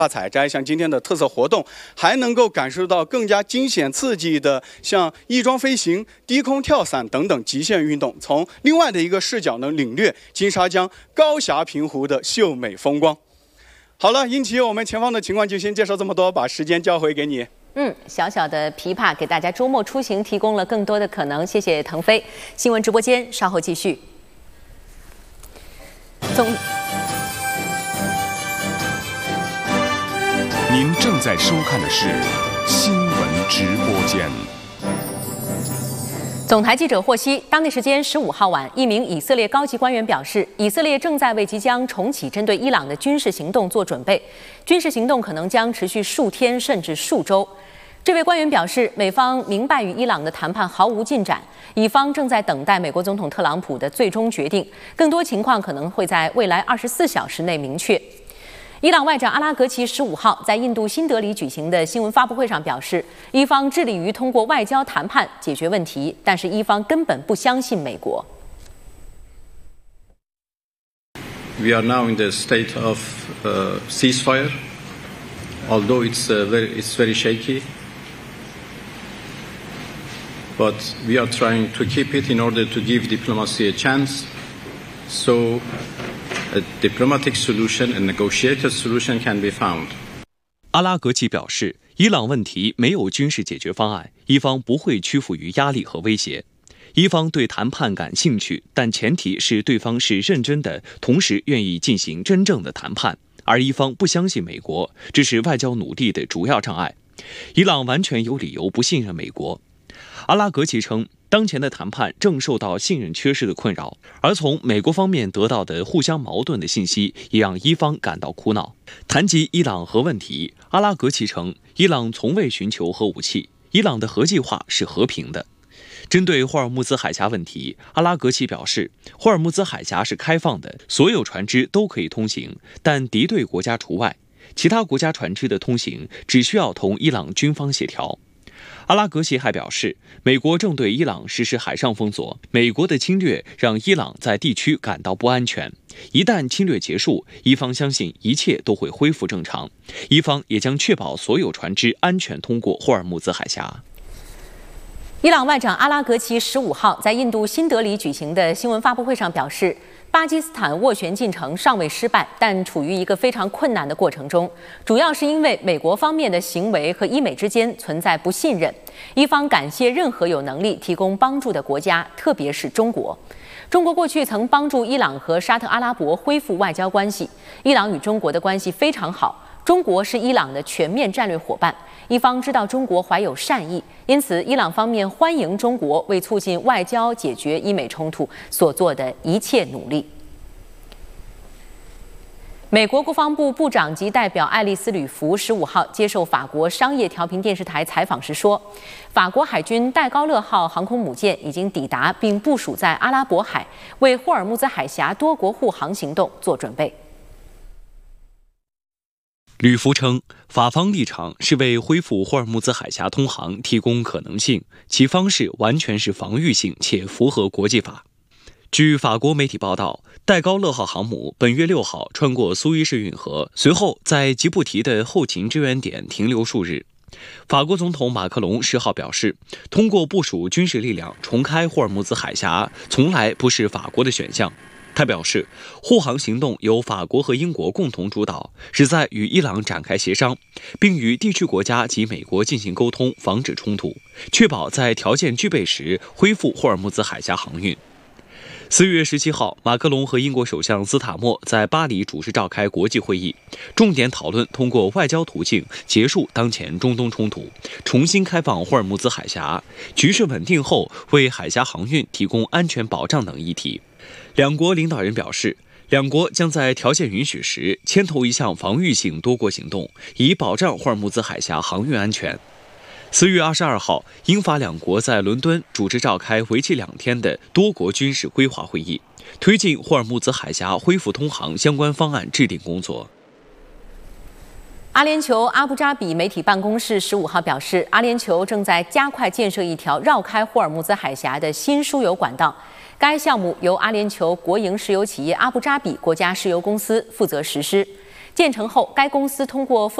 采摘，像今天的特色活动，还能够感受到更加惊险刺激的，像翼装飞行、低空跳伞等等极限运动，从另外的一个视角能领略金沙江高峡平湖的秀美风光。好了，英奇，我们前方的情况就先介绍这么多，把时间交回给你。 小小的琵琶给大家周末出行提供了更多的可能，谢谢腾飞。新闻直播间稍后继续。 您正在收看的是新闻直播间。 总台记者获悉，当地时间15号晚，一名以色列高级官员表示，以色列正在为即将重启针对伊朗的军事行动做准备，军事行动可能将持续数天甚至数周。这位官员表示，美方明白与伊朗的谈判毫无进展，以方正在等待美国总统特朗普的最终决定，更多情况可能会在未来24小时内明确。伊朗外长阿拉格齐15号在印度新德里举行的新闻发布会上表示，伊方致力于通过外交谈判解决问题，但是伊方根本不相信美国。 We are now in the state of ceasefire, although it's very shaky, but we are trying to keep it in order to give diplomacy a chance. So.A diplomatic solution and negotiated solution can be found. 阿拉格齐表示，伊朗问题没有军事解决方案，伊方不会屈服于压力和威胁。伊方对谈判感兴趣，但前提是对方是认真的，同时愿意进行真正的谈判。而伊方不相信美国，这是外交努力的主要障碍。伊朗完全有理由不信任美国。阿拉格齐称，当前的谈判正受到信任缺失的困扰，而从美国方面得到的互相矛盾的信息也让伊方感到苦恼。谈及伊朗核问题，阿拉格齐称，伊朗从未寻求核武器，伊朗的核计划是和平的。针对霍尔木兹海峡问题，阿拉格齐表示，霍尔木兹海峡是开放的，所有船只都可以通行，但敌对国家除外，其他国家船只的通行只需要同伊朗军方协调。阿拉格齐还表示，美国正对伊朗实施海上封锁，美国的侵略让伊朗在地区感到不安全。一旦侵略结束，伊方相信一切都会恢复正常，伊方也将确保所有船只安全通过霍尔木兹海峡。 伊朗外长阿拉格齐15号在印度新德里举行的新闻发布会上表示，巴基斯坦斡旋进程尚未失败，但处于一个非常困难的过程中，主要是因为美国方面的行为和伊美之间存在不信任。伊方感谢任何有能力提供帮助的国家，特别是中国。中国过去曾帮助伊朗和沙特阿拉伯恢复外交关系，伊朗与中国的关系非常好，中国是伊朗的全面战略伙伴。伊方知道中国怀有善意，因此伊朗方面欢迎中国为促进外交解决伊美冲突所做的一切努力。美国国防部部长级代表爱丽丝·吕弗15号接受法国商业调频电视台采访时说，法国海军戴高乐号航空母舰已经抵达并部署在阿拉伯海，为霍尔木兹海峡多国护航行动做准备。 吕弗称，法方立场是为恢复霍尔木兹海峡通航提供可能性，其方式完全是防御性且符合国际法。据法国媒体报道，戴高乐号航母本月6号穿过苏伊士运河，随后在吉布提的后勤支援点停留数日。法国总统马克龙10号表示，通过部署军事力量重开霍尔木兹海峡，从来不是法国的选项。他表示，护航行动由法国和英国共同主导，旨在与伊朗展开协商，并与地区国家及美国进行沟通，防止冲突，确保在条件具备时恢复霍尔木兹海峡航运。4月17号，马克龙和英国首相斯塔默在巴黎主持召开国际会议，重点讨论通过外交途径结束当前中东冲突，重新开放霍尔木兹海峡，局势稳定后为海峡航运提供安全保障等议题。两国领导人表示，两国将在条件允许时牵头一项防御性多国行动，以保障霍尔木兹海峡航运安全。4月22号，英法两国在伦敦主持召开为期2天的多国军事规划会议，推进霍尔木兹海峡恢复通航相关方案制定工作。 阿联酋阿布扎比媒体办公室15号表示，阿联酋正在加快建设一条绕开霍尔木兹海峡的新输油管道。该项目由阿联酋国营石油企业阿布扎比国家石油公司负责实施。 建成后，该公司通过